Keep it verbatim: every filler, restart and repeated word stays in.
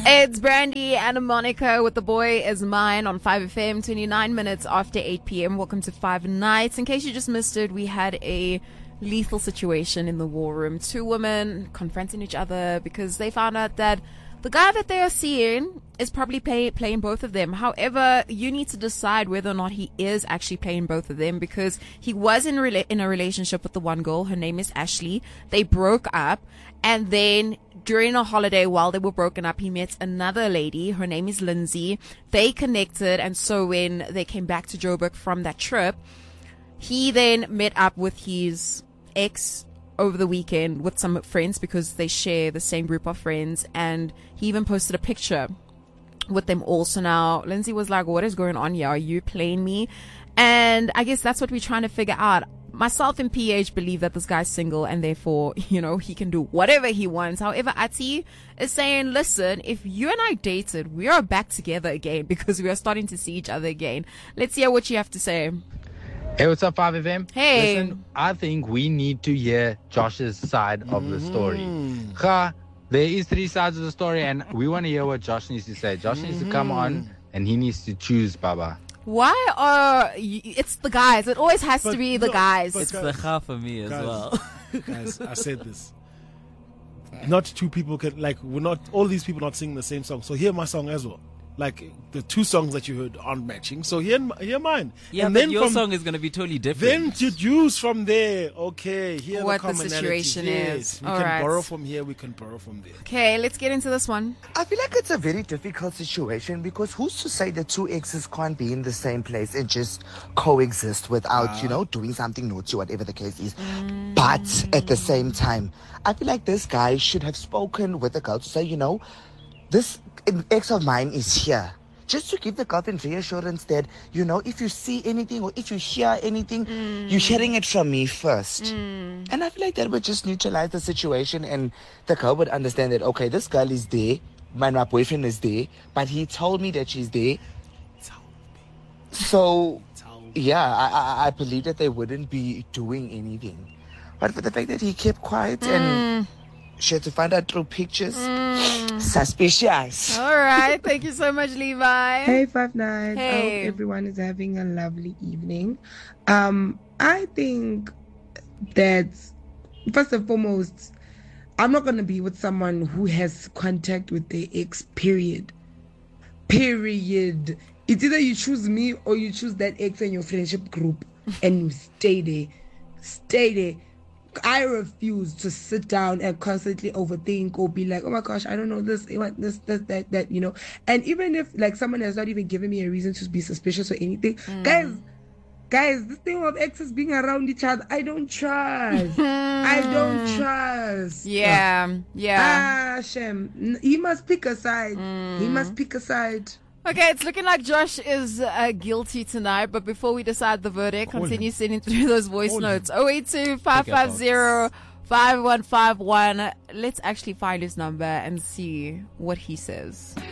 It's Brandy and Monica with The Boy Is Mine on five F M, twenty-nine minutes after eight p.m. Welcome to Five Nights. In case you just missed it, we had a lethal situation in the war room. Two women confronting each other because they found out that the guy that they are seeing is probably pay, playing both of them. However, you need to decide whether or not he is actually playing both of them, because he was in, rela- in a relationship with the one girl. Her name is Ashley. They broke up, and then during a holiday while they were broken up, he met another lady. Her name is Lindsay. They connected, and so when they came back to Joburg from that trip, he then met up with his ex over the weekend with some friends because they share the same group of friends, and he even posted a picture with them all. So now Lindsay was like, what is going on here? Are you playing me? And I guess that's what we're trying to figure out. Myself and P H believe that this guy's single and therefore, you know, he can do whatever he wants. However, Ati is saying, listen, if you and I dated, we are back together again because we are starting to see each other again. Let's hear what you have to say. Hey, what's up, five F M? Hey. Listen, I think we need to hear Josh's side of mm. the story. Kha, there is three sides of the story, and we want to hear what Josh needs to say. Josh mm-hmm. needs to come on, and he needs to choose, Baba. Why are you, it's the guys? It always has but to be the no, guys. It's guys, the kha for me as guys, well. Guys, I said this. Not two people can, like, we're not, all these people not singing the same song. So hear my song as well. Like, the two songs that you heard aren't matching, so hear, hear mine. Yeah, and but then your from, song is going to be totally different. Then deduce from there, okay, here what the commonality. the situation yes, is. We All can right. borrow from here, we can borrow from there. Okay, let's get into this one. I feel like it's a very difficult situation because who's to say that two exes can't be in the same place and just coexist without, uh, you know, doing something naughty, whatever the case is. Mm. But at the same time, I feel like this guy should have spoken with the girl to say, you know, this ex of mine is here. Just to give the girlfriend reassurance that, you know, if you see anything or if you hear anything, mm. you're hearing it from me first. Mm. And I feel like that would just neutralize the situation, and the girl would understand that, okay, this girl is there, my, my boyfriend is there, but he told me that she's there. So, yeah, I, I, I believe that they wouldn't be doing anything. But for the fact that he kept quiet mm. and she had to find out through pictures. Mm. Suspicious. All right. Thank you so much, Levi. Hey, Five Nights. Hey. I hope everyone is having a lovely evening. Um, I think that, first and foremost, I'm not going to be with someone who has contact with their ex, period. Period. It's either you choose me or you choose that ex in your friendship group and you stay there. Stay there. I refuse to sit down and constantly overthink or be like, oh my gosh, I don't know this, this, this, that, that, you know. And even if like someone has not even given me a reason to be suspicious or anything, mm. guys, guys, this thing of exes being around each other, I don't trust. I don't trust. Yeah, uh, yeah. Ah, Shem, he must pick a side. Mm. He must pick a side. Okay, it's looking like Josh is uh, guilty tonight, but before we decide the verdict, Call continue him. sending through those voice Call notes. oh eight two, five five zero, five one five one. Let's actually find his number and see what he says.